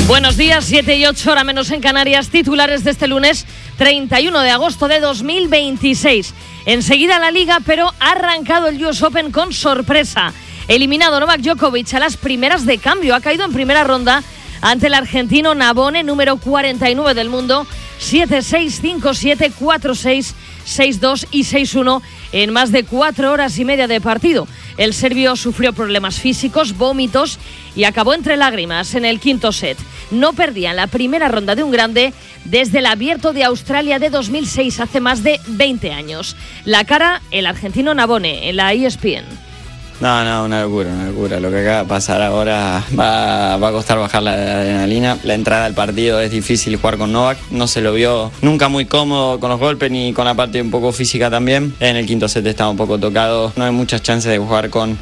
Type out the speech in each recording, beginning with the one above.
Buenos días, 7 y 8, hora menos en Canarias. Titulares de este lunes 31 de agosto de 2026. Enseguida la Liga, pero ha arrancado el US Open con sorpresa. Eliminado Novak Djokovic a las primeras de cambio. Ha caído en primera ronda ante el argentino Nabone, número 49 del mundo. 7-6, 5-7, 4-6, 6-2 y 6-1 en más de 4 horas y media de partido. El serbio sufrió problemas físicos, vómitos y acabó entre lágrimas en el quinto set. No perdía en la primera ronda de un grande desde el Abierto de Australia de 2006, hace más de 20 años. La cara, el argentino Nabone, en la ESPN. No, una locura. Lo que acaba de pasar ahora va a costar bajar la adrenalina. La entrada al partido es difícil jugar con Novak. No se lo vio nunca muy cómodo con los golpes ni con la parte un poco física también. En el quinto set estaba un poco tocado. No hay muchas chances de jugar con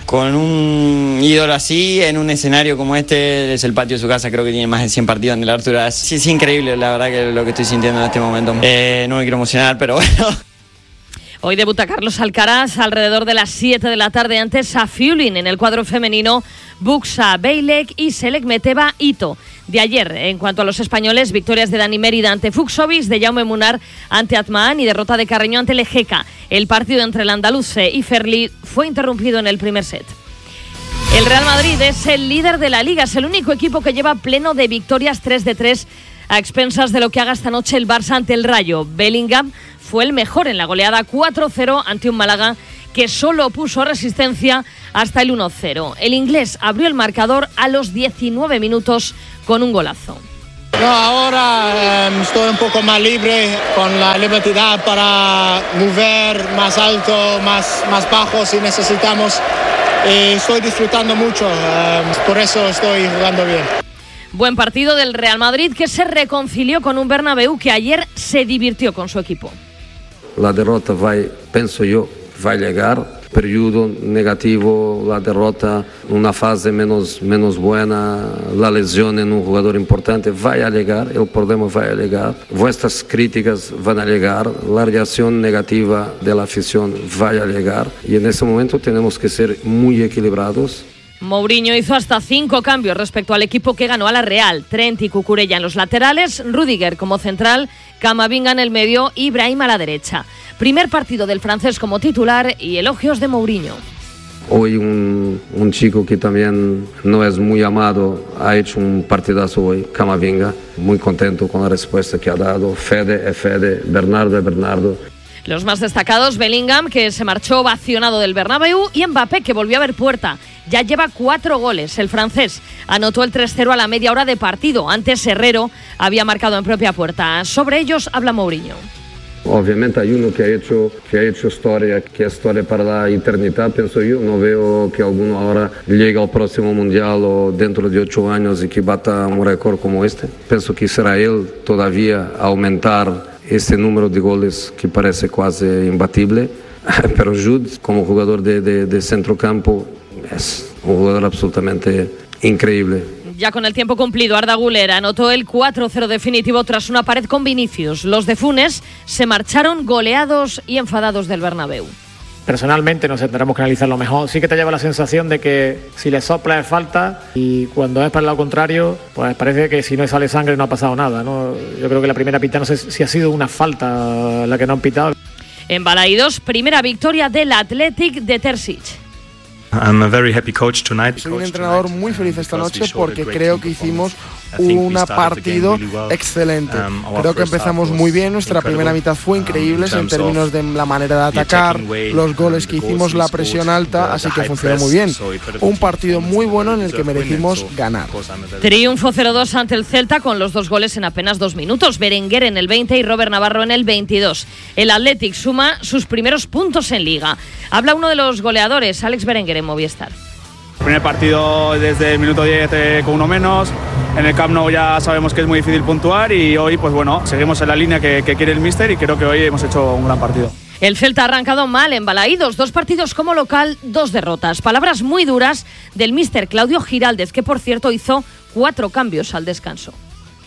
un ídolo así en un escenario como este. Es el patio de su casa, creo que tiene más de 100 partidos en el Arthur Ashe. Es increíble, la verdad, que lo que estoy sintiendo en este momento. No me quiero emocionar, pero bueno. Hoy debuta Carlos Alcaraz alrededor de las 7 de la tarde ante Safiullin en el cuadro femenino. Buxa Bejlek y Selekmeteva Ito. De ayer, en cuanto a los españoles, victorias de Dani Mérida ante Fucsovics, de Jaume Munar ante Atman y derrota de Carreño ante Lejeca. El partido entre el andaluce y Ferli fue interrumpido en el primer set. El Real Madrid es el líder de la Liga, es el único equipo que lleva pleno de victorias, 3 de 3, a expensas de lo que haga esta noche el Barça ante el Rayo. Bellingham fue el mejor en la goleada 4-0 ante un Málaga que solo puso resistencia hasta el 1-0. El inglés abrió el marcador a los 19 minutos con un golazo. No, ahora estoy un poco más libre, con la libertad para mover más alto, más bajo si necesitamos. Estoy disfrutando mucho, por eso estoy jugando bien. Buen partido del Real Madrid, que se reconcilió con un Bernabéu que ayer se divirtió con su equipo. La derrota penso yo, va a llegar. Periodo negativo, la derrota, una fase menos buena, la lesión en un jugador importante, va a llegar, el problema va a llegar, vuestras críticas van a llegar, la reacción negativa de la afición va a llegar y en ese momento tenemos que ser muy equilibrados. Mourinho hizo hasta 5 cambios respecto al equipo que ganó a la Real. Trent y Cucurella en los laterales, Rüdiger como central, Camavinga en el medio y Brahim a la derecha. Primer partido del francés como titular y elogios de Mourinho. Hoy un chico que también no es muy amado ha hecho un partidazo hoy, Camavinga. Muy contento con la respuesta que ha dado. Fede es Fede, Bernardo es Bernardo. Los más destacados, Bellingham, que se marchó ovacionado del Bernabéu, y Mbappé, que volvió a ver puerta. Ya lleva 4 goles. El francés anotó el 3-0 a la media hora de partido. Antes Herrero había marcado en propia puerta. Sobre ellos habla Mourinho. Obviamente hay uno que ha hecho historia, que es historia para la eternidad, pienso yo. No veo que alguno ahora llegue al próximo mundial o dentro de 8 años y que bata un récord como este. Pienso que será él todavía aumentar ese número de goles que parece casi imbatible. Pero Jude, como jugador de centrocampo, es un jugador absolutamente increíble. Ya con el tiempo cumplido, Arda Güler anotó el 4-0 definitivo tras una pared con Vinicius. Los de Funes se marcharon goleados y enfadados del Bernabéu. Personalmente, no sé, tendremos que analizarlo mejor. Sí que te lleva la sensación de que si le sopla es falta y cuando es para el lado contrario, pues parece que si no sale sangre no ha pasado nada, ¿no? Yo creo que la primera pita, no sé si ha sido una falta la que no han pitado. En Balaídos, primera victoria del Athletic de Terzic. I'm a very happy coach tonight. Soy un entrenador muy feliz esta noche porque creo que hicimos un partido excelente. Creo que empezamos muy bien, nuestra primera mitad fue increíble en términos de la manera de atacar, los goles que hicimos, la presión alta, así que funcionó muy bien. Un partido muy bueno en el que merecimos ganar. Triunfo 0-2 ante el Celta con los 2 goles en apenas 2 minutos. Berenguer en el 20 y Robert Navarro en el 22. El Athletic suma sus primeros puntos en Liga. Habla uno de los goleadores, Alex Berenguer en Movistar. Primer partido desde el minuto 10 con uno menos. En el Camp Nou ya sabemos que es muy difícil puntuar y hoy, pues bueno, seguimos en la línea que quiere el míster y creo que hoy hemos hecho un gran partido. El Celta ha arrancado mal en Balaídos, 2 partidos como local, 2 derrotas. Palabras muy duras del míster Claudio Giraldez, que por cierto hizo 4 cambios al descanso.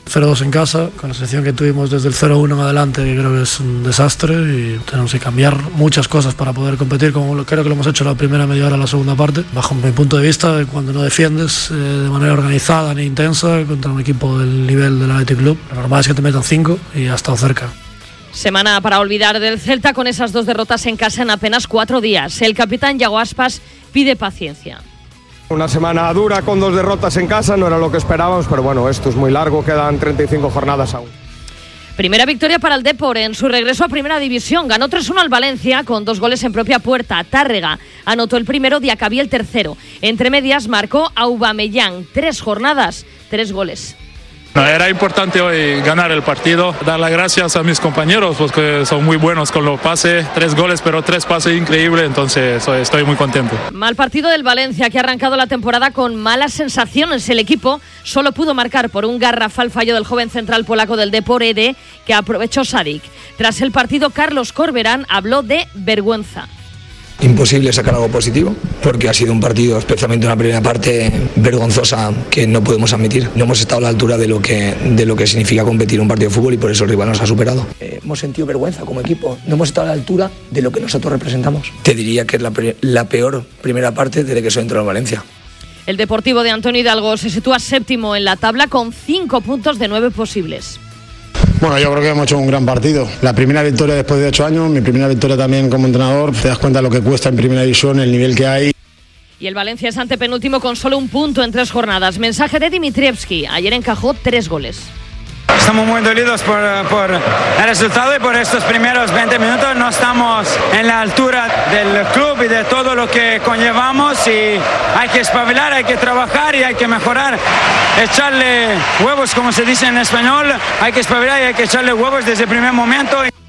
0-2 en casa, con la selección que tuvimos desde el 0-1 en adelante, que creo que es un desastre y tenemos que cambiar muchas cosas para poder competir, como creo que lo hemos hecho la primera media hora, la segunda parte. Bajo mi punto de vista, cuando no defiendes de manera organizada ni intensa contra un equipo del nivel del Athletic Club, lo normal es que te metan 5 y ha estado cerca. Semana para olvidar del Celta con esas 2 derrotas en casa en apenas 4 días. El capitán Yago Aspas pide paciencia. Una semana dura con 2 derrotas en casa, no era lo que esperábamos, pero bueno, esto es muy largo, quedan 35 jornadas aún. Primera victoria para el Depor en su regreso a Primera División. Ganó 3-1 al Valencia con 2 goles en propia puerta. Tárrega anotó el primero, Diacabí el tercero. Entre medias marcó Aubameyang. 3 jornadas, 3 goles. Era importante hoy ganar el partido, dar las gracias a mis compañeros porque son muy buenos con los pases, 3 goles pero 3 pases increíbles, entonces estoy muy contento. Mal partido del Valencia, que ha arrancado la temporada con malas sensaciones. El equipo solo pudo marcar por un garrafal fallo del joven central polaco del Depor, Ede, que aprovechó Sadik. Tras el partido, Carlos Corberán habló de vergüenza. Imposible sacar algo positivo, porque ha sido un partido, especialmente una primera parte vergonzosa, que no podemos admitir. No hemos estado a la altura de lo que significa competir un partido de fútbol y por eso el rival nos ha superado. Hemos sentido vergüenza como equipo, no hemos estado a la altura de lo que nosotros representamos. Te diría que es la peor primera parte desde que soy dentro de Valencia. El Deportivo de Antonio Hidalgo se sitúa séptimo en la tabla con 5 puntos de 9 posibles. Bueno, yo creo que hemos hecho un gran partido. La primera victoria después de 8 años, mi primera victoria también como entrenador. Te das cuenta de lo que cuesta en primera división, el nivel que hay. Y el Valencia es antepenúltimo con solo 1 punto en 3 jornadas. Mensaje de Dimitrievski. Ayer encajó 3 goles. Estamos muy dolidos por el resultado y por estos primeros 20 minutos. No estamos en la altura del club y de todo lo que conllevamos y hay que espabilar, hay que trabajar y hay que mejorar. Echarle huevos, como se dice en español, hay que espabilar y hay que echarle huevos desde el primer momento.